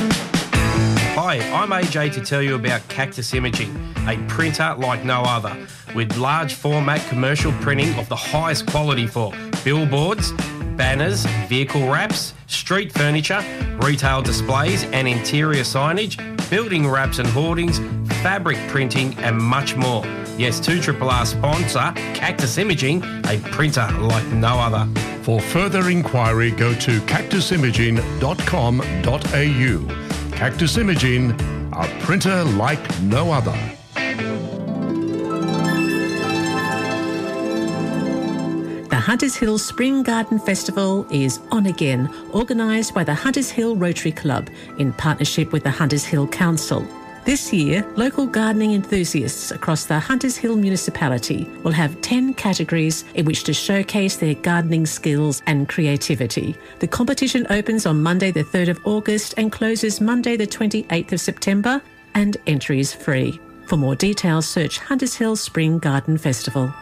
Hi, I'm AJ to tell you about Cactus Imaging, a printer like no other, with large format commercial printing of the highest quality for billboards, banners, vehicle wraps, street furniture, retail displays and interior signage, building wraps and hoardings, fabric printing and much more. Yes, 2RRR sponsor Cactus Imaging, a printer like no other. For further inquiry, go to cactusimaging.com.au. Cactus Imaging, a printer like no other. The Hunters Hill Spring Garden Festival is on again, organised by the Hunters Hill Rotary Club in partnership with the Hunters Hill Council. This year, local gardening enthusiasts across the Hunters Hill municipality will have 10 categories in which to showcase their gardening skills and creativity. The competition opens on Monday the 3rd of August and closes Monday the 28th of September, and entry is free. For more details, search Hunters Hill Spring Garden Festival.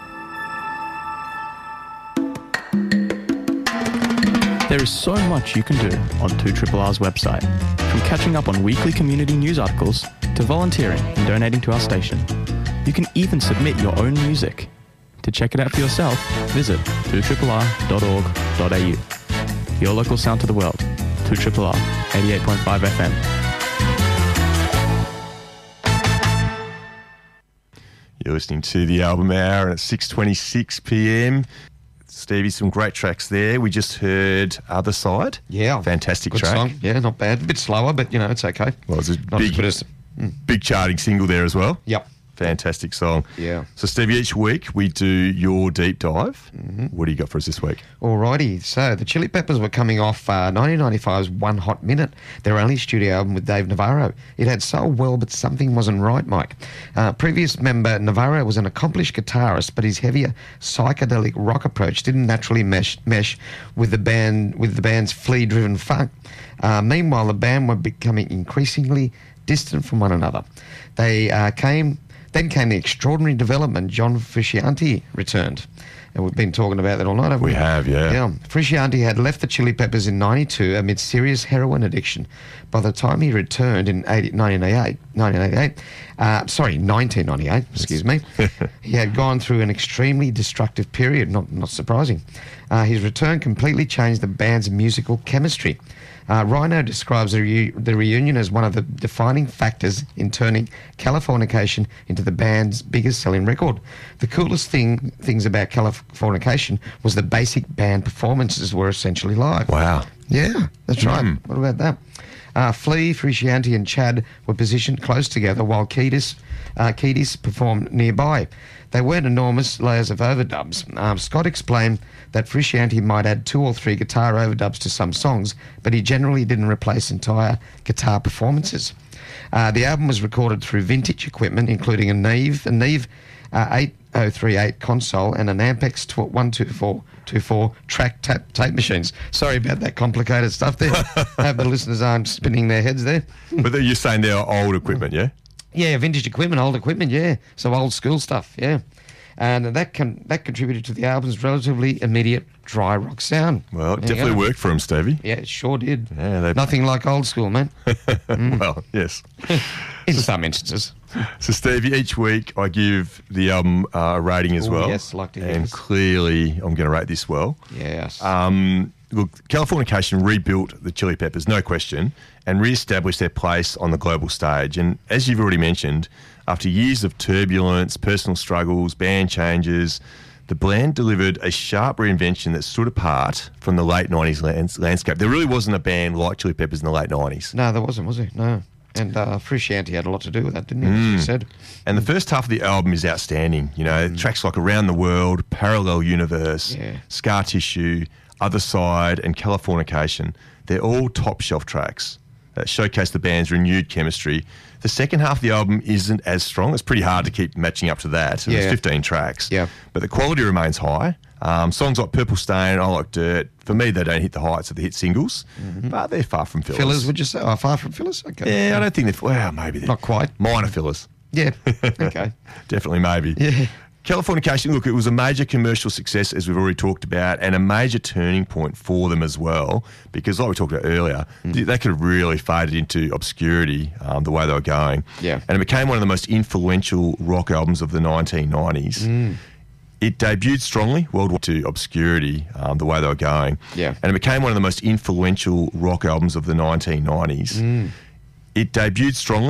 There is so much you can do on 2RRR's website, from catching up on weekly community news articles to volunteering and donating to our station. You can even submit your own music. To check it out for yourself, visit 2RRR.org.au. Your local sound to the world. 2RRR 88.5 FM. You're listening to the Album Hour at 6:26 p.m. Stevie, some great tracks there. We just heard Other Side. Yeah. Fantastic good track. Song. Yeah, not bad. A bit slower, but, it's okay. Well, it's a Not as good as... big charting single there as well. Yep. Fantastic song. Yeah. So, Stevie, each week we do your deep dive. Mm-hmm. What do you got for us this week? Alrighty. So, the Chili Peppers were coming off 1995's One Hot Minute, their only studio album with Dave Navarro. It had sold well, but something wasn't right, Mike. Previous member Navarro was an accomplished guitarist, but his heavier psychedelic rock approach didn't naturally mesh with the band's flea-driven funk. Meanwhile, the band were becoming increasingly distant from one another. Then came the extraordinary development. John Frusciante returned. And we've been talking about that all night, haven't we? We have, yeah. Yeah. Frusciante had left the Chili Peppers in 92 amid serious heroin addiction. By the time he returned in 1998, excuse me, he had gone through an extremely destructive period, not surprising. His return completely changed the band's musical chemistry. Rhino describes the reunion as one of the defining factors in turning Californication into the band's biggest selling record. The coolest things about Californication was the basic band performances were essentially live. Wow. Yeah, that's right. What about that? Flea, Frusciante and Chad were positioned close together while Kiedis performed nearby. They weren't enormous layers of overdubs. Scott explained that Frusciante might add 2 or 3 guitar overdubs to some songs, but he generally didn't replace entire guitar performances. The album was recorded through vintage equipment, including a Neve 8038 console and an Ampex 124 track tape machines. Sorry about that complicated stuff there. I hope the listeners aren't spinning their heads there. But you're saying they're old equipment, yeah? Yeah, vintage equipment, old equipment, yeah. So old school stuff, yeah. And that contributed to the album's relatively immediate dry rock sound. Well, it definitely worked for him, Stevie. Yeah, it sure did. Yeah, nothing like old school, man. Well, yes. In some instances. So, Stevie, each week I give the album a rating as well. Yes, like to hear and this. Clearly I'm going to rate this well. Yes. Look, Californication rebuilt the Chili Peppers, no question, and re-established their place on the global stage. And as you've already mentioned, after years of turbulence, personal struggles, band changes, the band delivered a sharp reinvention that stood apart from the late 90s landscape. There really wasn't a band like Chili Peppers in the late 90s. No, there wasn't, was there? No. And Frusciante had a lot to do with that, didn't he? As you said. And the first half of the album is outstanding. You know, tracks like Around the World, Parallel Universe, Scar Tissue, Other Side, and Californication. They're all top shelf tracks that showcase the band's renewed chemistry. The second half of the album isn't as strong. It's pretty hard to keep matching up to that. There's 15 tracks. Yeah. But the quality remains high. Songs like Purple Stain, I Like Dirt, for me, they don't hit the heights of the hit singles, but they're far from fillers. Fillers, would you say? Oh, far from fillers? Okay. Yeah, I don't think they're... Well, maybe they're... Not quite. Minor fillers. Yeah. Okay. Definitely maybe. Yeah. Californication, look, it was a major commercial success, as we've already talked about, and a major turning point for them as well, because like we talked about earlier, they could have really faded into obscurity the way they were going. Yeah. And it became one of the most influential rock albums of the 1990s. It debuted strongly worldwide to obscurity the way they were going. Yeah. And it became one of the most influential rock albums of the 1990s. It debuted strongly